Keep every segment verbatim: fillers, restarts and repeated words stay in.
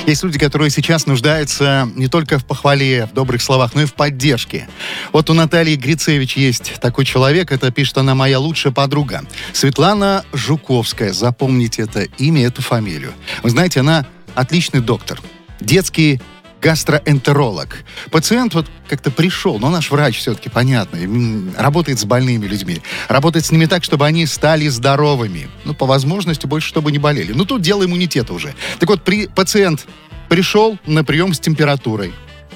Есть люди, которые сейчас нуждаются не только в похвале, в добрых словах, но и в поддержке. Вот у Натальи Грицевич есть такой человек, это пишет она, моя лучшая подруга. Светлана Жуковская, запомните это имя, эту фамилию. Вы знаете, она отличный доктор, детский гастроэнтеролог. Пациент вот как-то пришел, но наш врач все-таки, понятно, работает с больными людьми. Работает с ними так, чтобы они стали здоровыми. Ну, по возможности, больше, чтобы не болели. Ну, тут дело иммунитета уже. Так вот, при, пациент пришел на прием с температурой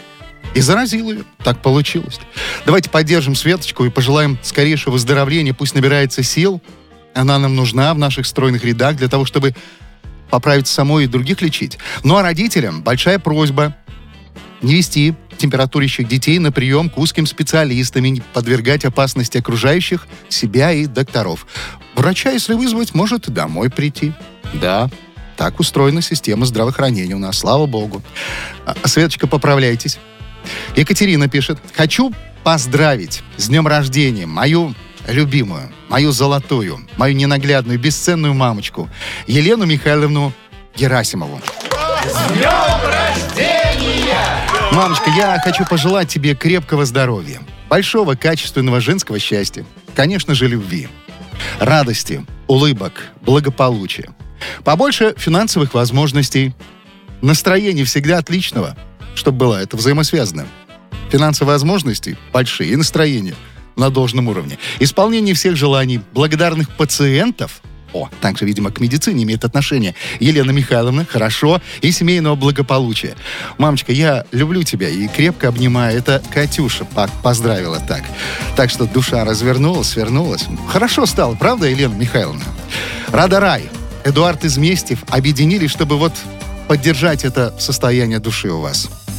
и заразил ее. Так получилось. Давайте поддержим Светочку и пожелаем скорейшего выздоровления. Пусть набирается сил. Она нам нужна в наших стройных рядах для того, чтобы поправиться самой и других лечить. Ну, а родителям большая просьба не вести температурящих детей на прием к узким специалистам и не подвергать опасности окружающих, себя и докторов. Врача, если вызвать, может и домой прийти. Да, так устроена система здравоохранения у нас, слава богу. А, Светочка, поправляйтесь. Екатерина пишет. Хочу поздравить с днем рождения мою любимую, мою золотую, мою ненаглядную, бесценную мамочку Елену Михайловну Герасимову. С днем рождения! Мамочка, я хочу пожелать тебе крепкого здоровья, большого качественного женского счастья, конечно же, любви, радости, улыбок, благополучия, побольше финансовых возможностей, настроения всегда отличного, чтобы было это взаимосвязано. Финансовые возможности большие и настроение на должном уровне. Исполнение всех желаний, благодарных пациентов. О, также, видимо, к медицине имеет отношение. Елена Михайловна, хорошо, и семейного благополучия. Мамочка, я люблю тебя и крепко обнимаю. Это Катюша поздравила так. Так что душа развернулась, свернулась. Хорошо стало, правда, Елена Михайловна? Рада Рай, Эдуард Изместьев объединились, чтобы вот поддержать это состояние души у вас.